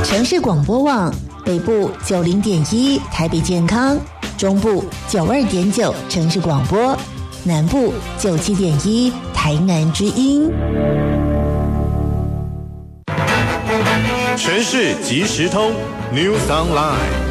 城市广播网北部90.1台北健康，中部92.9城市广播，南部97.1台南之音。 城市即时通 News Online。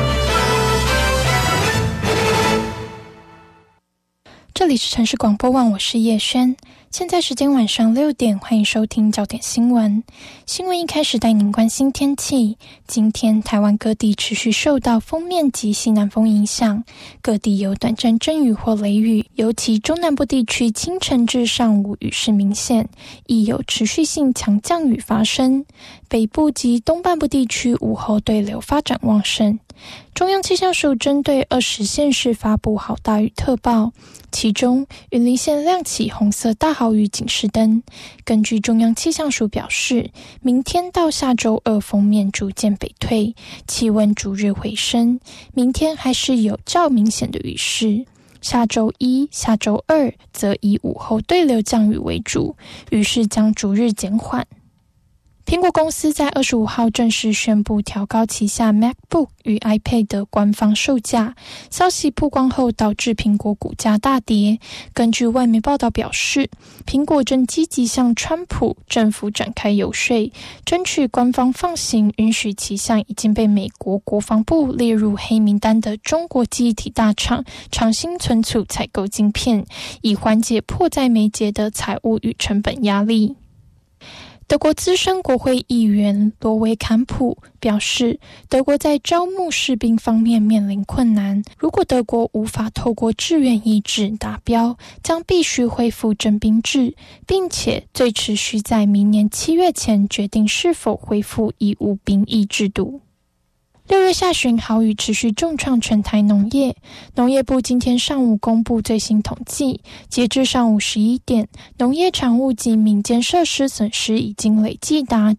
这里是城市广播网，我是叶轩。现在时间晚上6点，欢迎收听焦点新闻。新闻一开始带您关心天气。今天台湾各地持续受到锋面及西南风影响，各地有短暂阵雨或雷雨，尤其中南部地区清晨至上午雨势明显，亦有持续性强降雨发生。北部及东半部地区午后对流发展旺盛。中央气象署针对20县市发布豪大雨特报，其中云林县亮起红色大豪雨警示灯。根据中央气象署表示，明天到下周二锋面逐渐北退，气温逐日回升，明天还是有较明显的雨势。下周一、下周二则以午后对流降雨为主，雨势将逐日减缓。苹果公司在25号正式宣布调高旗下 MacBook 与 iPad 的官方售价，消息曝光后导致苹果股价大跌。根据外媒报道表示，苹果正积极向川普政府展开游说，争取官方放行允许旗下已经被美国国防部列入黑名单的中国记忆体大厂长兴存储采购晶片，以缓解迫在眉睫的财务与成本压力。德国资深国会议员罗维坎普表示，德国在招募士兵方面面临困难，如果德国无法透过志愿役制达标，将必须恢复征兵制，并且最迟需在明年7月前决定是否恢复义务兵役制度。6月下旬豪雨持续重创全台农业，农业部今天上午公布最新统计，截至上午11点，农业产物及民间设施损失已经累计达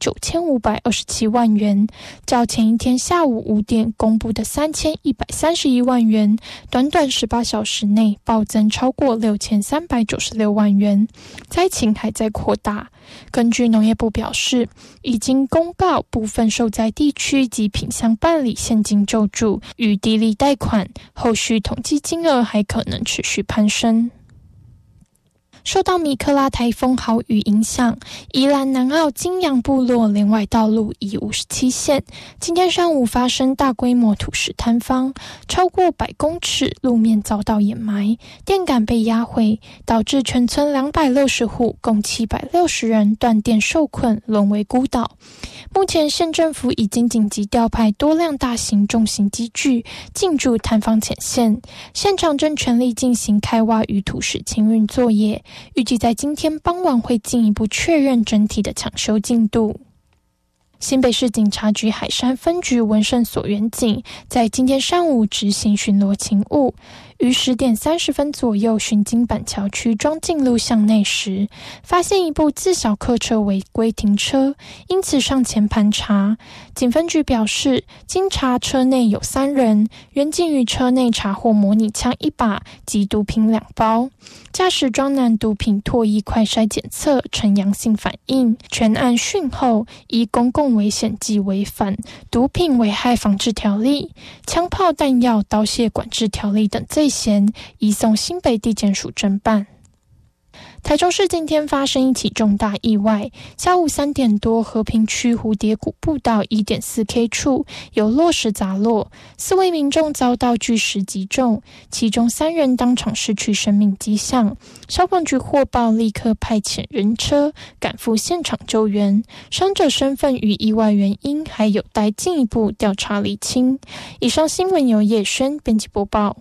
9527万元，较前一天下午5点公布的3131万元，短短18小时内暴增超过6396万元，灾情还在扩大。根据农业部表示，已经公告部分受灾地区及品项办理现金救助与低利贷款，后续统计金额还可能持续攀升。受到米克拉台风豪雨影响，宜兰南澳金阳部落连外道路以57线今天上午发生大规模土石坍方，超过100公尺路面遭到掩埋，电杆被压毁，导致全村260户共760人断电受困，沦为孤岛。目前县政府已经紧急调派多辆大型重型机具进驻坍方前线，现场正全力进行开挖与土石清运作业，预计在今天傍晚会进一步确认整体的抢修进度。新北市警察局海山分局文胜所员警在今天上午执行巡逻勤务，于10点30分左右巡经板桥区庄敬路巷内时，发现一部自小客车违规停车，因此上前盘查。警分局表示，经查车内有3人，员警于车内查获模拟枪1把及毒品2包，驾驶装男毒品唾液快筛检测呈阳性反应，全案讯后依公共危险及违反毒品危害防治条例、枪炮弹药刀械管制条例等罪嫌，移送新北地检署侦办。台中市今天发生一起重大意外，下午3点多，和平区蝴蝶谷步道 1.4K 处有落石砸落，4位民众遭到巨石击中，其中3人当场失去生命迹象。消防局获报，立刻派遣人车赶赴现场救援，伤者身份与意外原因还有待进一步调查厘清。以上新闻由叶轩编辑播报。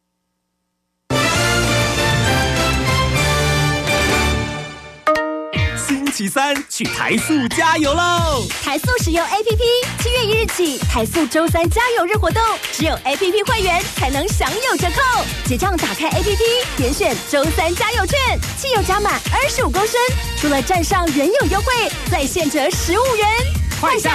星期3去台塑加油喽！ 台塑使用 APP，7月1日起，台塑周3加油日活动，只有 APP 会员才能享有折扣。结账打开 APP， 点选周3加油券，汽油加满25公升，除了站上原有优惠，再现折15元。 快下